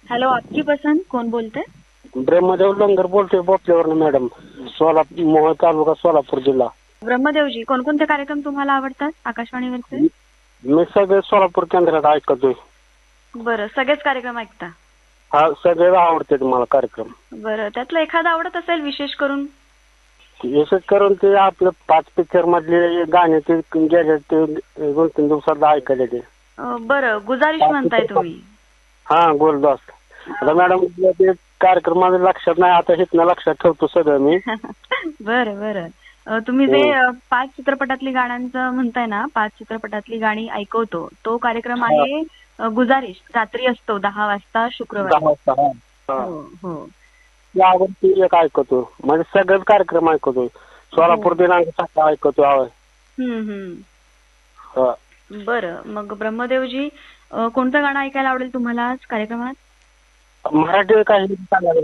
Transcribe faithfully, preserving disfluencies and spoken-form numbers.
Hello, आपकी पसंद कोण बोलते? ब्रह्मदेव लंगर बोलतोय बोपल्यावरनं मॅडम. सोलापूर, मोहोळ तालुका, सोलापूर जिल्हा. ब्रह्मदेवजी, कोणकोणते कार्यक्रम तुम्हाला आवडतात आकाशवाणीवरचे? मी सगळे सोलापूर केंद्रात ऐकतोय. बरं, सगळेच कार्यक्रम ऐकता? हा, सगळे आवडते तुम्हाला कार्यक्रम. बरं, त्यातलं एखादा आवडत असेल विशेष करून? विशेष करून ते आपलं पाच पिक्चर मधले गाणे ते गेले ते दोन तीन दिवसात ऐकायला ते. अं, बरं, गुजारिश म्हणताय तुम्ही? हा, गोलदास. आता मॅडम ते कार्यक्रम माझ्या लक्षात नाही, आता हिथनं लक्षात ठेवतो सगळं मी. बरं बरं. अं, तुम्ही जे अं, पाच चित्रपटातली गाण्यांचं म्हणताय ना, पाच चित्रपटातली गाणी ऐकवतो, तो कार्यक्रम आहे अं, गुजारिश. रात्री असतो दहा वाजता शुक्रवारी. दहा वाजता, हा. हो हो. यावरती एक ऐकतो, म्हणजे सगळेच कार्यक्रम ऐकतो. सोलापूर दिनांक सात ऐकतो. हम्म हम्म. बरं, मग ब्रह्मदेवजी, अं, कोणतं गाणं ऐकायला आवडेल तुम्हाला आज कार्यक्रमात? मराठी काही